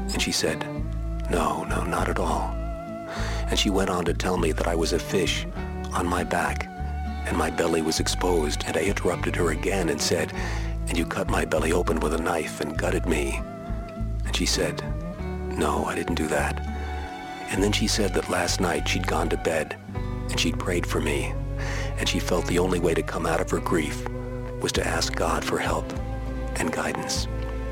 And she said, "No, not at all." And she went on to tell me that I was a fish on my back and my belly was exposed. And I interrupted her again and said, "And you cut my belly open with a knife and gutted me." And she said, "No, I didn't do that." And then she said that last night she'd gone to bed and she'd prayed for me, and she felt the only way to come out of her grief was to ask God for help and guidance.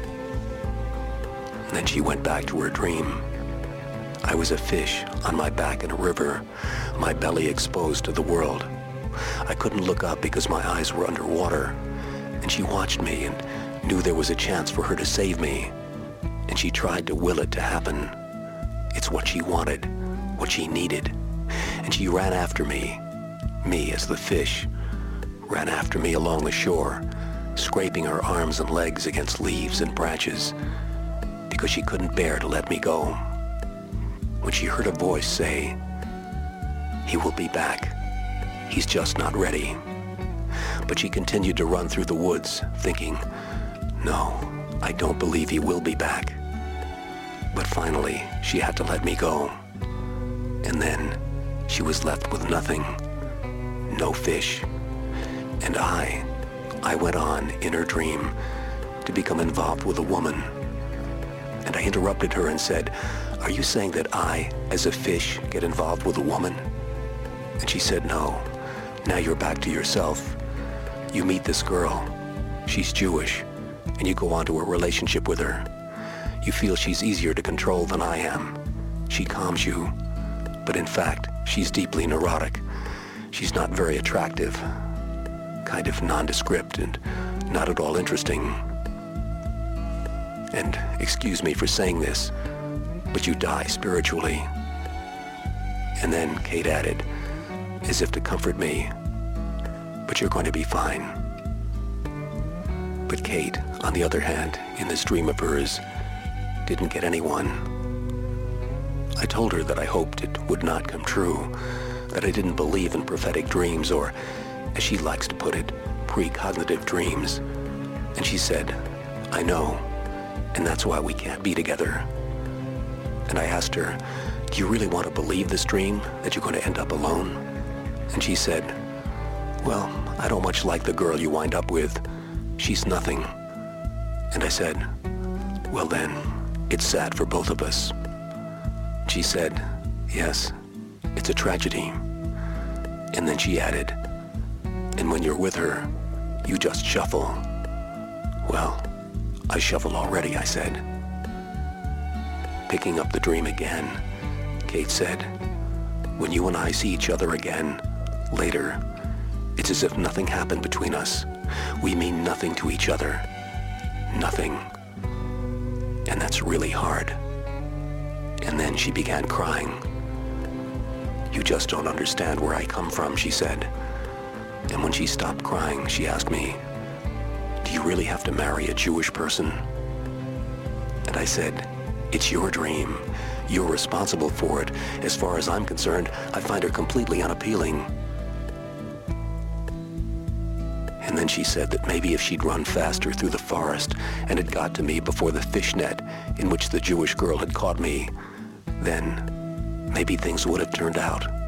And then she went back to her dream. I was a fish on my back in a river, my belly exposed to the world. I couldn't look up because my eyes were underwater, and she watched me and knew there was a chance for her to save me, and she tried to will it to happen. It's what she wanted, what she needed, and she ran after me as the fish, ran after me along the shore, scraping her arms and legs against leaves and branches, because she couldn't bear to let me go. When she heard a voice say, "He will be back. He's just not ready." But she continued to run through the woods, thinking, "No, I don't believe he will be back." But finally, she had to let me go. And then she was left with nothing, no fish. And I went on in her dream to become involved with a woman. And I interrupted her and said, "Are you saying that I, as a fish, get involved with a woman?" And she said, "No. Now you're back to yourself. You meet this girl. She's Jewish, and you go on to a relationship with her. You feel she's easier to control than I am. She calms you, but in fact, she's deeply neurotic. She's not very attractive, kind of nondescript and not at all interesting. And excuse me for saying this, but you die spiritually." And then Kate added, as if to comfort me, "But you're going to be fine." But Kate, on the other hand, in this dream of hers, didn't get anyone. I told her that I hoped it would not come true, that I didn't believe in prophetic dreams, or, as she likes to put it, precognitive dreams. And she said, "I know, and that's why we can't be together." And I asked her, "Do you really want to believe this dream, that you're going to end up alone?" And she said, "Well, I don't much like the girl you wind up with. She's nothing." And I said, "Well then, it's sad for both of us." She said, "Yes, it's a tragedy." And then she added, "And when you're with her, you just shuffle." "Well, I shuffle already," I said. Picking up the dream again, Kate said, "When you and I see each other again, later, it's as if nothing happened between us. We mean nothing to each other. Nothing. And that's really hard." And then she began crying. "You just don't understand where I come from," she said. And when she stopped crying, she asked me, "Do you really have to marry a Jewish person?" And I said, "It's your dream. You're responsible for it. As far as I'm concerned, I find her completely unappealing." And then she said that maybe if she'd run faster through the forest and had got to me before the fishnet in which the Jewish girl had caught me, then maybe things would have turned out.